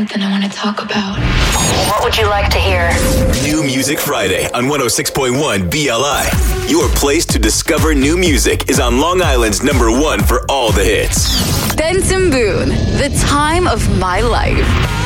Something I want to talk about. What would you like to hear? New Music Friday on 106.1 BLI. Your place to discover new music is on Long Island's #1 for all the hits. Benson Boone, The Time of My Life.